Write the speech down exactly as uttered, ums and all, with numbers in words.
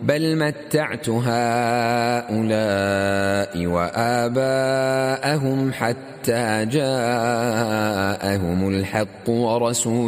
بل متعت هؤلاء وآباءهم حتى جاءهم الحق ورسول